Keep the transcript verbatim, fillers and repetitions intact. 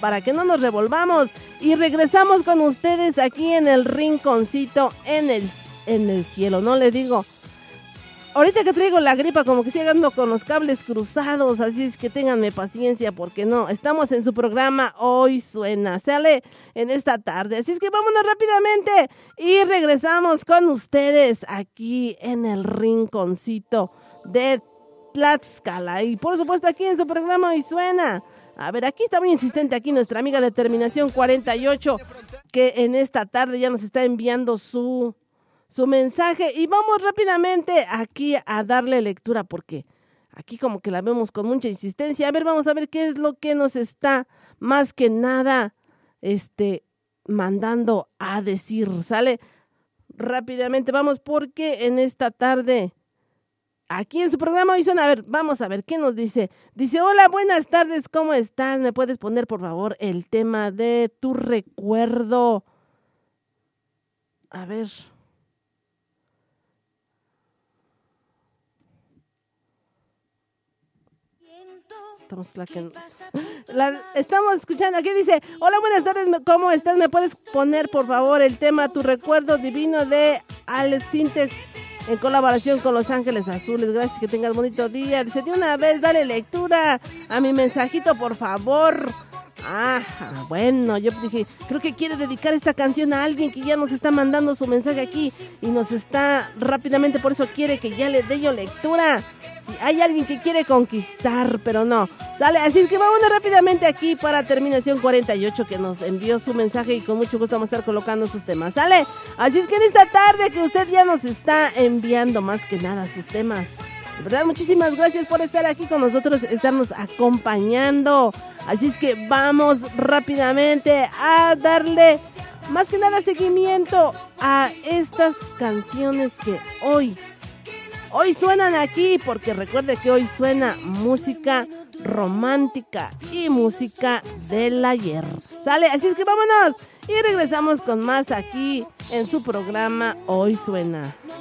para que no nos revolvamos. Y regresamos con ustedes aquí en el rinconcito en el, en el cielo, ¿no? Les digo, ahorita que traigo la gripa, como que sigo ando con los cables cruzados, así es que ténganme paciencia, porque no, estamos en su programa Hoy Suena, sale en esta tarde, así es que vámonos rápidamente y regresamos con ustedes aquí en el rinconcito de Tlaxcala, y por supuesto aquí en su programa Hoy Suena. A ver, aquí está muy insistente aquí nuestra amiga de terminación cuarenta y ocho, que en esta tarde ya nos está enviando su... su mensaje, y vamos rápidamente aquí a darle lectura porque aquí como que la vemos con mucha insistencia. A ver, vamos a ver qué es lo que nos está más que nada este mandando a decir. Sale rápidamente, vamos, porque en esta tarde aquí en su programa Hoy Suena, a ver, vamos a ver qué nos dice. Dice, hola, buenas tardes, ¿cómo estás? ¿Me puedes poner por favor el tema de tu recuerdo? A ver, estamos, la que... la... estamos escuchando, aquí dice, hola, buenas tardes, ¿cómo estás? ¿Me puedes poner por favor el tema Tu Recuerdo Divino de Alex Sintex en colaboración con Los Ángeles Azules? Gracias, que tengas bonito día. Dice, de una vez dale lectura a mi mensajito por favor. Ah, bueno, yo dije, creo que quiere dedicar esta canción a alguien que ya nos está mandando su mensaje aquí y nos está rápidamente, por eso quiere que ya le dé yo lectura. Si hay alguien que quiere conquistar, pero no, sale, así es que vámonos rápidamente aquí para terminación cuarenta y ocho, que nos envió su mensaje y con mucho gusto vamos a estar colocando sus temas, sale, así es que en esta tarde que usted ya nos está enviando más que nada sus temas, de verdad muchísimas gracias por estar aquí con nosotros, estarnos acompañando. Así es que vamos rápidamente a darle más que nada seguimiento a estas canciones que hoy, hoy suenan aquí, porque recuerde que hoy suena música romántica y música del ayer. ¿Sale? Así es que vámonos y regresamos con más aquí en su programa Hoy Suena.